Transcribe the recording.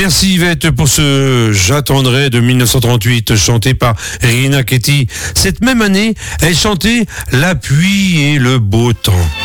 Merci Yvette pour ce J'attendrai de 1938 chanté par Rina Ketty. Cette même année, elle chantait La pluie et le beau temps.